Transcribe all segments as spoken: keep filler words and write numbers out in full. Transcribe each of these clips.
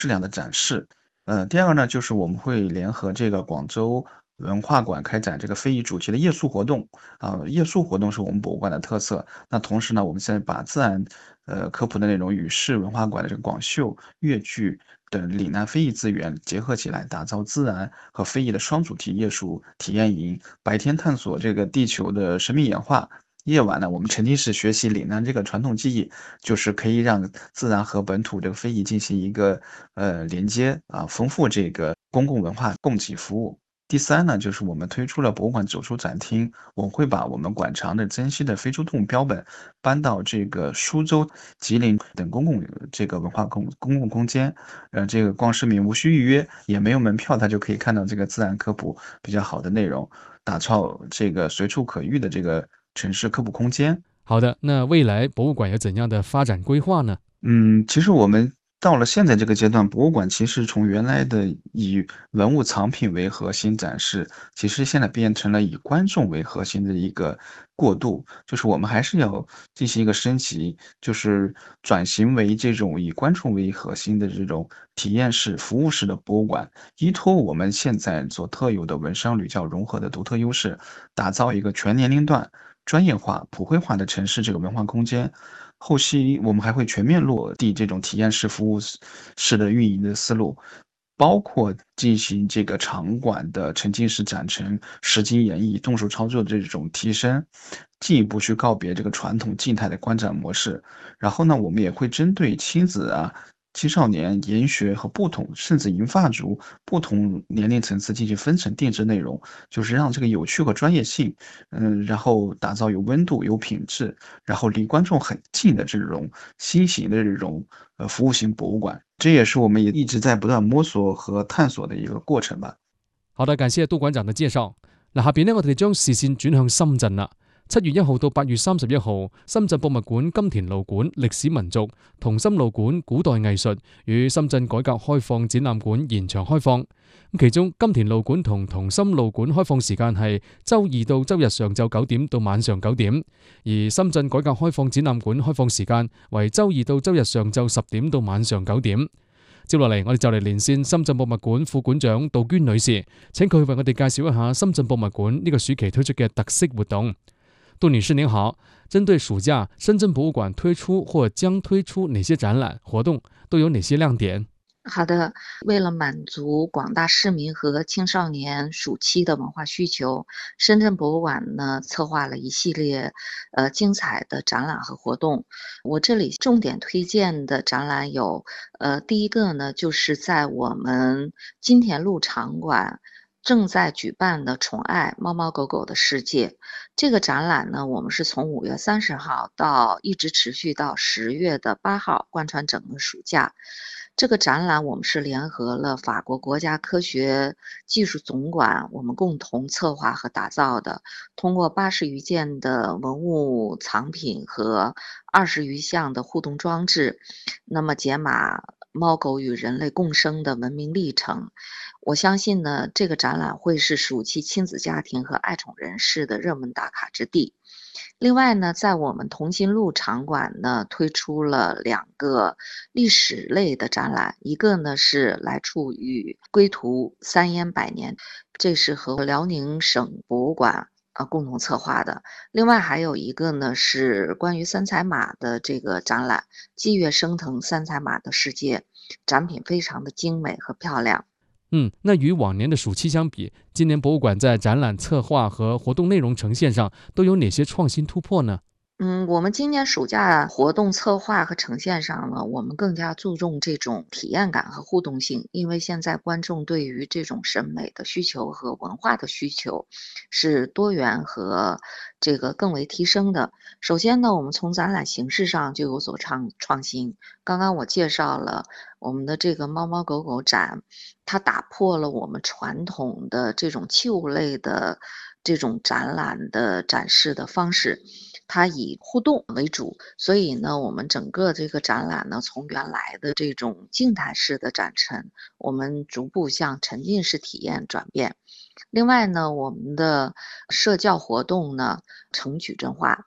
质量的展示。呃，第二个呢，就是我们会联合这个广州文化馆开展这个非遗主题的夜宿活动。啊，夜宿活动是我们博物馆的特色。那同时呢，我们现在把自然呃科普的内容与市文化馆的这个广绣、粤剧等岭南非遗资源结合起来，打造自然和非遗的双主题夜宿体验营。白天探索这个地球的生命演化，夜晚呢，我们沉浸式学习岭南这个传统技艺，就是可以让自然和本土这个非遗进行一个呃连接啊，丰富这个公共文化供给服务。第三呢，就是我们推出了博物馆走出展厅，我们会把我们馆藏的珍稀的非洲动物标本搬到这个苏州、吉林等公共这个文化公公共空间，呃，这个光市民无需预约，也没有门票，他就可以看到这个自然科普比较好的内容，打造这个随处可遇的这个城市科普空间。 好的，那未来博物馆有怎样的发展规划呢？ 嗯，其实我们到了现在这个阶段，博物馆其实从原来的以文物藏品为核心展示，其实现在变成了以观众为核心的一个过渡。就是我们还是要进行一个升级，就是转型为这种以观众为核心的这种体验式、服务式的博物馆，依托我们现在所特有的文商旅教融合的独特优势，打造一个全年龄段、专业化、普惠化的城市这个文化空间。后期我们还会全面落地这种体验式服务式式的运营的思路，包括进行这个场馆的沉浸式展陈、实景演绎、动手操作的这种提升，进一步去告别这个传统静态的观展模式。然后呢，我们也会针对亲子啊、青少年、研学和不同甚至银发族不同年龄层次进行分层定制内容，就是让这个有趣和专业性，嗯，然后打造有温度、有品质，然后离观众很近的这种新型的这种呃服务型博物馆，这也是我们也一直在不断摸索和探索的一个過程吧。 好的，感謝杜館長嘅介紹。嗱，下邊呢，我哋將視線轉向深圳啦。七月一號到八月三十一號，深圳博物館金田路館歷史民族、同心路館古代藝術與深圳改革開放展覽館延長開放。其中金田路館同同心路館開放時間係周二到周日上晝九點到晚上九點，而深圳改革開放展覽館開放時間為周二到周日上晝十點到晚上九點。接落嚟，我哋就嚟連線深圳博物館副館長杜娟女士，請佢為我哋介紹一下深圳博物館呢個暑期推出嘅特色活動。杜女士您好，針對暑假，深圳博物館推出或將推出哪些展覽活動，都有哪些亮點？ 好的，为了满足广大市民和青少年暑期的文化需求，深圳博物馆呢策划了一系列呃精彩的展览和活动。我这里重点推荐的展览有，呃，第一个呢就是在我们金田路场馆正在举办的宠爱猫猫狗狗的世界。这个展览呢，我们是从五月三十号到一直持续到十月的八号，贯穿整个暑假。这个展览我们是联合了法国国家科学技术总馆，我们共同策划和打造的。通过八十余件的文物藏品和二十余项的互动装置，那么解码猫狗与人类共生的文明历程。我相信呢，这个展览会是暑期亲子家庭和爱宠人士的热门打卡之地。另外呢，在我们同心路场馆呢，推出了两个历史类的展览，一个呢是来处与归途三烟百年，这是和辽宁省博物馆呃共同策划的。另外还有一个呢是关于三彩马的这个展览，霁月升腾三彩马的世界，展品非常的精美和漂亮。 嗯，那与往年的暑期相比，今年博物馆在展览策划和活动内容呈现上都有哪些创新突破呢？ 嗯，我们今年暑假活动策划和呈现上呢，我们更加注重这种体验感和互动性，因为现在观众对于这种审美的需求和文化的需求是多元和这个更为提升的。首先呢，我们从展览形式上就有所创创新。刚刚我介绍了我们的这个猫猫狗狗展，它打破了我们传统的这种器物类的这种展览的展示的方式。它以互动为主，所以呢，我们整个这个展览呢，从原来的这种静态式的展陈，我们逐步向沉浸式体验转变。另外呢，我们的社教活动呢，成矩阵化。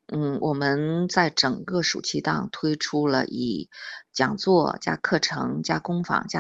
嗯，我们在整个暑期档推出了以讲座加课程加工坊加